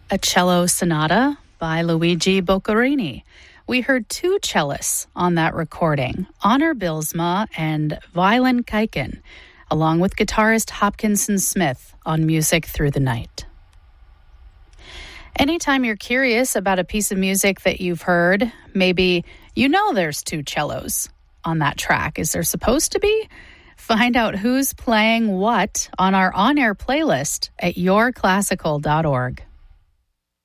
A cello sonata by Luigi Boccherini. We heard two cellists on that recording, Honor Bilsma and Violin Kaiken, along with guitarist Hopkinson Smith on Music Through the Night. Anytime you're curious about a piece of music that you've heard, maybe you know there's two cellos on that track. Is there supposed to be? Find out who's playing what on our on-air playlist at yourclassical.org.